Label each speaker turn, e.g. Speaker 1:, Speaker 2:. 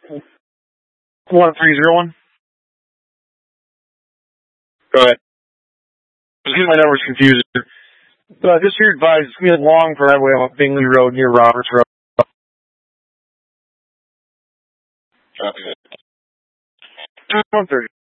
Speaker 1: 1301. Go ahead. I was getting my numbers confused. Just your advice, it's going to be a long driveway off Bingley Road near Roberts Road. Okay. 130.